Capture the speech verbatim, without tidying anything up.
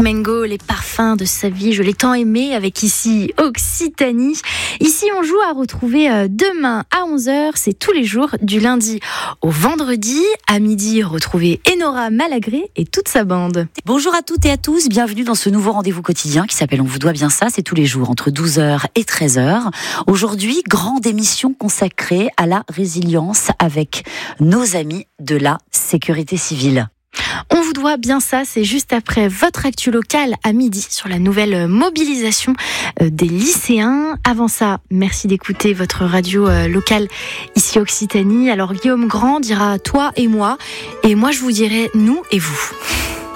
Mengo, les parfums de sa vie, je l'ai tant aimé, avec ici Occitanie. Ici, on joue à retrouver demain à onze heures, c'est tous les jours, du lundi au vendredi. À midi, retrouvez Enora Malagré et toute sa bande. Bonjour à toutes et à tous, bienvenue dans ce nouveau rendez-vous quotidien qui s'appelle On vous doit bien ça, c'est tous les jours entre douze heures et treize heures. Aujourd'hui, grande émission consacrée à la résilience avec nos amis de la sécurité civile. On vous doit bien ça, c'est juste après votre actu locale à midi sur la nouvelle mobilisation des lycéens. Avant ça, merci d'écouter votre radio locale ici Occitanie. Alors Guillaume Grand dira toi et moi, et moi je vous dirai nous et vous.